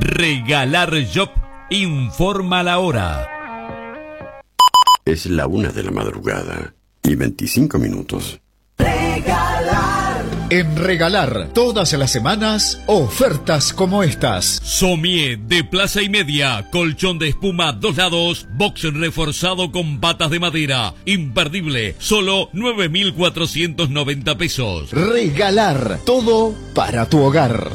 Regalar Shop informa la hora. Es la 1 de la madrugada y 25 minutos. En Regalar, todas las semanas, ofertas como estas. Somier de Plaza y Media, colchón de espuma 2 lados, box reforzado con patas de madera. Imperdible, solo 9.490 pesos. Regalar, todo para tu hogar.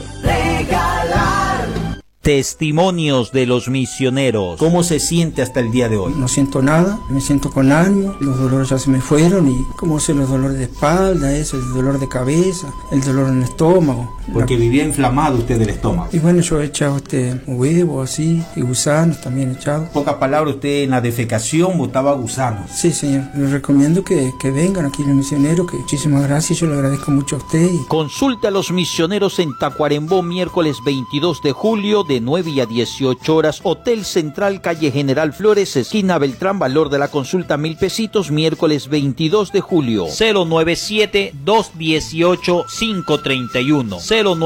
Testimonios de los misioneros. ¿Cómo se siente hasta el día de hoy? No siento nada, me siento con ánimo, los dolores ya se me fueron y como sé los dolores de espalda, eso, el dolor de cabeza, el dolor en el estómago. Porque vivía inflamado usted del estómago. Y bueno, yo he echado huevo así, y gusanos también he echado. Pocas palabras, usted en la defecación botaba gusanos. Sí, señor, les recomiendo que vengan aquí los misioneros, que muchísimas gracias, yo le agradezco mucho a usted. Consulta a los misioneros en Tacuarembó, miércoles 22 de julio, de 9 a 18 horas, Hotel Central, calle General Flores, esquina Beltrán, valor de la consulta 1.000 pesitos, miércoles 22 de julio. 097-218-531.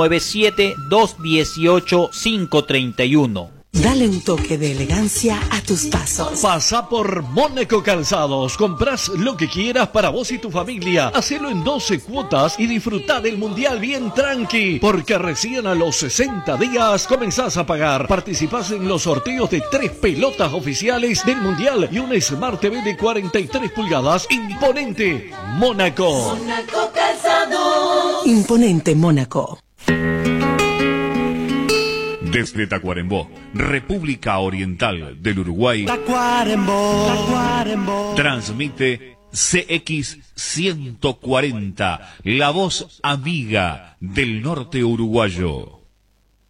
097-218-531. Dale un toque de elegancia a tus pasos. Pasa por Mónaco Calzados. Comprás lo que quieras para vos y tu familia. Hacelo en 12 cuotas y disfrutá del mundial bien tranqui. Porque recién a los 60 días comenzás a pagar. Participás en los sorteos de 3 pelotas oficiales del mundial y un Smart TV de 43 pulgadas. Imponente Mónaco. Mónaco Calzados. Imponente Mónaco. Desde Tacuarembó, República Oriental del Uruguay, Tacuarembó. transmite CX 140, la voz amiga del norte uruguayo.